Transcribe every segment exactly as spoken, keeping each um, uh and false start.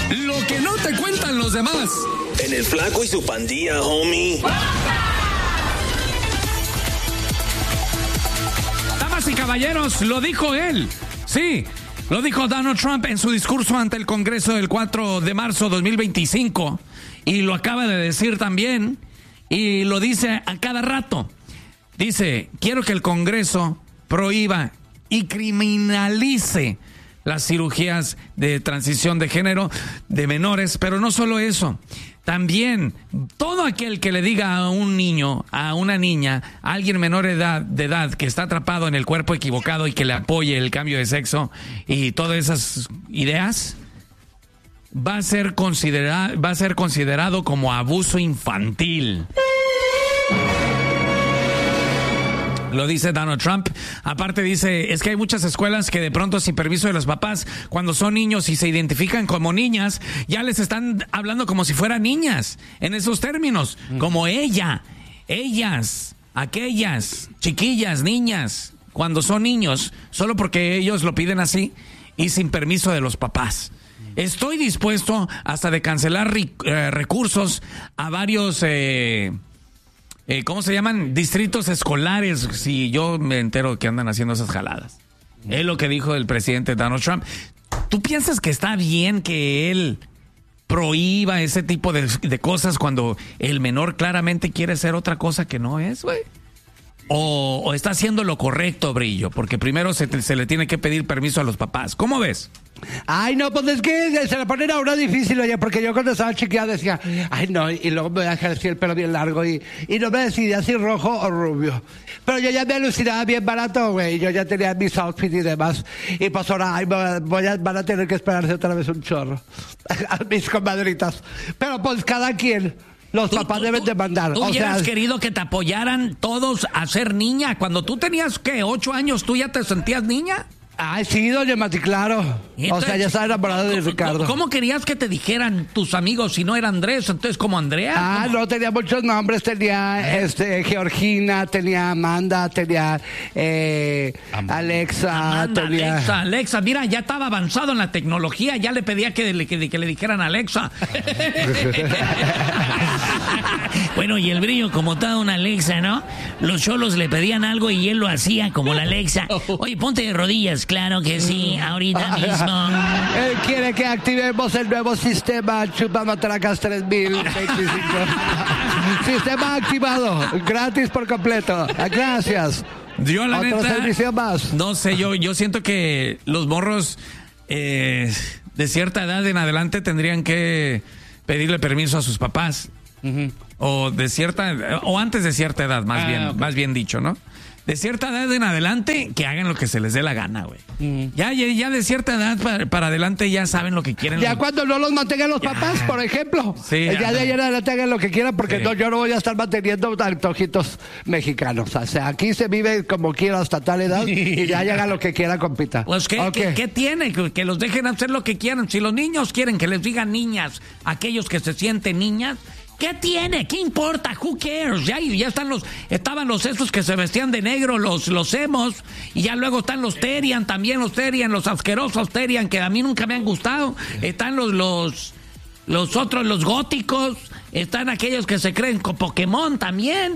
Lo que no te cuentan los demás. En el Flaco y su pandilla, homie. Damas y caballeros, lo dijo él. Sí, lo dijo Donald Trump en su discurso ante el Congreso del cuatro de marzo de dos mil veinticinco. Y lo acaba de decir también. Y lo dice a cada rato. Dice, quiero que el Congreso prohíba y criminalice las cirugías de transición de género de menores, pero no solo eso, también todo aquel que le diga a un niño, a una niña, a alguien menor de edad, de edad que está atrapado en el cuerpo equivocado y que le apoye el cambio de sexo y todas esas ideas, va a ser considerado, va a ser considerado como abuso infantil. Lo dice Donald Trump. Aparte dice, es que hay muchas escuelas que de pronto sin permiso de los papás, cuando son niños y se identifican como niñas, ya les están hablando como si fueran niñas, en esos términos, como ella, ellas, aquellas, chiquillas, niñas, cuando son niños, solo porque ellos lo piden así y sin permiso de los papás. Estoy dispuesto hasta de cancelar eh, recursos a varios... Eh, Eh, ¿Cómo se llaman? Distritos escolares, si yo me entero que andan haciendo esas jaladas. Es lo que dijo el presidente Donald Trump. ¿Tú piensas que está bien que él prohíba ese tipo de, de cosas cuando el menor claramente quiere ser otra cosa que no es, güey? O, ¿O está haciendo lo correcto, Brillo? Porque primero se, se le tiene que pedir permiso a los papás. ¿Cómo ves? Ay, no, pues es que se le ponen a uno difícil, oye, porque yo cuando estaba chiquilla decía, ay, no, y luego me voy a dejar así el pelo bien largo y, y no me decidía si rojo o rubio. Pero yo ya me alucinaba bien barato, güey, yo ya tenía mis outfits y demás. Y pues ahora, ay, voy a, van a tener que esperarse otra vez un chorro. A mis comadritas. Pero pues cada quien... Los ¿Tú, papás tú, deben tú, demandar. ¿Tú o hubieras sea, querido que te apoyaran todos a ser niña? Cuando tú tenías, ¿qué? ¿Ocho años? ¿Tú ya te sentías niña? Ay, sí, doña Mati, claro. Entonces, o sea, ya estaba enamorado de ¿cómo, Ricardo. ¿Cómo querías que te dijeran tus amigos si no era Andrés? Entonces, ¿como Andrea? Ah, ¿Cómo? no, tenía muchos nombres. Tenía este, Georgina, tenía Amanda, tenía eh, Alexa. Amanda, tenía... Alexa, Alexa. Mira, ya estaba avanzado en la tecnología. Ya le pedía que le, que, que le dijeran Alexa. Bueno, y el Brillo, como toda una Alexa, ¿no? Los cholos le pedían algo y él lo hacía como la Alexa. Oye, ponte de rodillas, claro que sí, ahorita mismo. Él quiere que activemos el nuevo sistema Chupamatracas tres mil veinticinco. Sistema activado, gratis por completo. Gracias. Yo, la Otro neta, servicio más. no sé, yo, yo siento que los morros eh, de cierta edad en adelante tendrían que pedirle permiso a sus papás. Uh-huh. O de cierta, o antes de cierta edad, más ah, bien, okay. más bien dicho, ¿no? De cierta edad en adelante, que hagan lo que se les dé la gana, güey. Mm. Ya, ya, ya de cierta edad para, para adelante ya saben lo que quieren. Ya los... cuando no los mantengan los ya. papás, por ejemplo. Sí, ya, ya de ayer en adelante hagan lo que quieran, porque sí. no, yo no voy a estar manteniendo antojitos mexicanos. O sea, aquí se vive como quiera hasta tal edad y ya hagan lo que quiera, compita. Pues, ¿qué, okay. ¿qué, ¿qué tiene? Que, que los dejen hacer lo que quieran. Si los niños quieren que les digan niñas, aquellos que se sienten niñas, ¿qué tiene? ¿Qué importa? Who cares? Ya, ya están los, estaban los esos que se vestían de negro, los, los emos, y ya luego están los Terian, también los Terian, los asquerosos Terian, que a mí nunca me han gustado. Están los, los, los otros, los góticos, están aquellos que se creen con Pokémon también.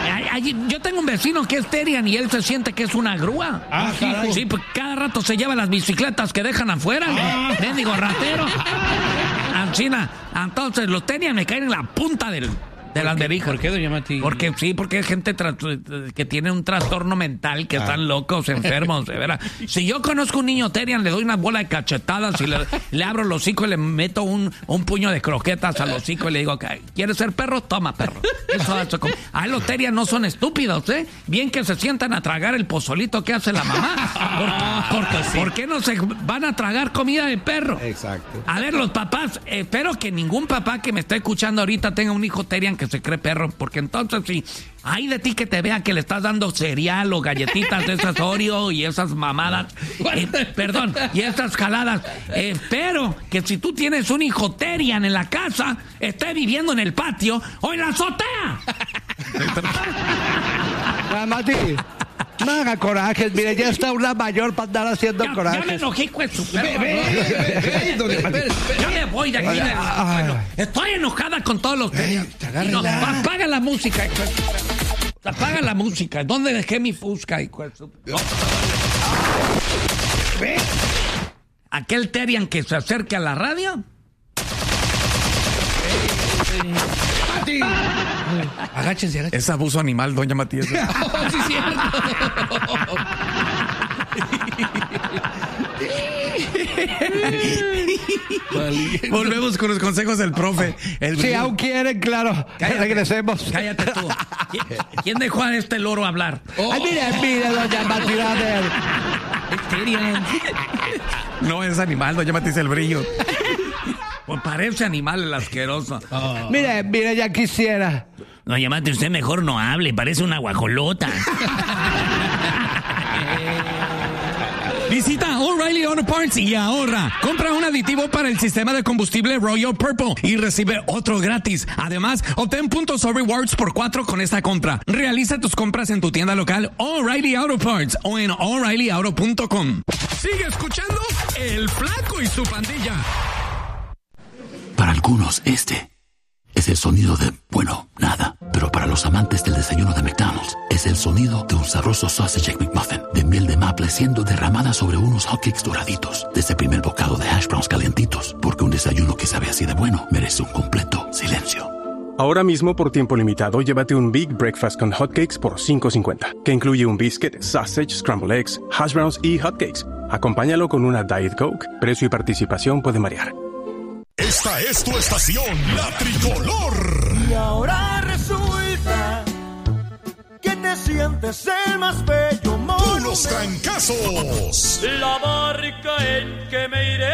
Yo tengo un vecino que es Terian y él se siente que es una grúa. Ah, sí, sí, pues cada rato se lleva las bicicletas que dejan afuera. Ah. ¿Eh? Digo, ratero. China, entonces los Terian me caen en la punta del, de las berijas. ¿Por qué, doña Mati? Porque sí, porque hay gente tra- que tiene un trastorno mental, que ah. están locos, enfermos, de veras. Si yo conozco un niño Terian, le doy una bola de cachetadas y le, le abro el hocico y le meto un, un puño de croquetas al hocico y le digo, ¿quieres ser perro? Toma, perro. Eso, eso como... Ah, los Terian no son estúpidos, ¿eh? Bien que se sientan a tragar el pozolito que hace la mamá. ¿Por, porque, sí. ¿Por qué no se van a tragar comida de perro? Exacto. A ver, los papás, eh, espero que ningún papá que me esté escuchando ahorita tenga un hijo Terian que se cree perro, porque entonces sí, hay de ti que te vea que le estás dando cereal o galletitas de esas Oreo y esas mamadas, eh, perdón, y esas jaladas. Eh, espero que si tú tienes un hijo Terian en la casa, esté viviendo en el patio o en la azotea. Ah, Mati, no haga corajes, mire, ya está una mayor para andar haciendo ya, corajes. Ya me enojé con su perro. Ve, ve, ve, ve, ve, Yo me voy. voy de aquí. Ay, de- ay. bueno, estoy enojada con todos los Ey, que... agárrela. No, apaga la música. hijo de su- Apaga la música. ¿Dónde dejé mi fusca? hijo de su- No. ¿Ve? Aquel Terian que se acerque a la radio. Mati. Agáchense, agáchense. Es abuso animal, doña Matías. Oh, sí, cierto. Volvemos con los consejos del profe. El Si brillo. aún quieren, claro, Cállate. regresemos. Cállate tú. ¿Quién, quién dejó a este loro hablar? Ay, mire, mire, doña Matilda. No es animal, doña Matías, el brillo. Pues parece animal el asqueroso. Mire, mire, ya quisiera. Doña Mati, usted mejor no hable, parece una guajolota. Visita O'Reilly Auto Parts y ahorra. Compra un aditivo para el sistema de combustible Royal Purple y recibe otro gratis. Además, obtén puntos o rewards por cuatro con esta compra. Realiza tus compras en tu tienda local O'Reilly Auto Parts o en O'Reilly Auto punto com. Sigue escuchando El Flaco y su pandilla. Para algunos, este es el sonido de, bueno, nada. Pero para los amantes del desayuno de McDonald's, es el sonido de un sabroso sausage egg McMuffin de miel de maple siendo derramada sobre unos hotcakes doraditos. De ese primer bocado de hash browns calientitos, porque un desayuno que sabe así de bueno merece un completo silencio. Ahora mismo, por tiempo limitado, llévate un Big Breakfast con hotcakes por cinco cincuenta, que incluye un biscuit, sausage, scrambled eggs, hash browns y hotcakes. Acompáñalo con una Diet Coke. Precio y participación puede variar. Esta es tu estación, La Tricolor. Y ahora resulta que te sientes el más bello monumento. Puros trancazos. La barca en que me iré.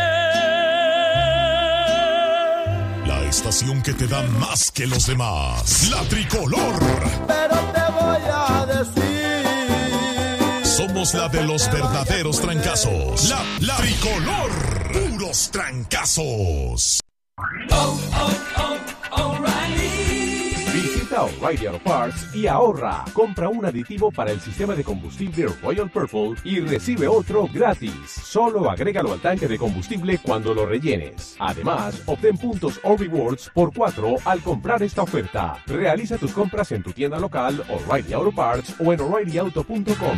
La estación que te da más que los demás. La Tricolor. Pero te voy a decir. Somos la de los verdaderos trancazos. La, la Tricolor. Puros trancazos. Oh, oh, oh, O'Reilly. Visita O'Reilly Auto Parts y ahorra. Compra un aditivo para el sistema de combustible Royal Purple y recibe otro gratis. Solo agrégalo al tanque de combustible cuando lo rellenes. Además, obtén puntos o rewards por cuatro al comprar esta oferta. Realiza tus compras en tu tienda local O'Reilly Auto Parts o en O'Reilly Auto punto com.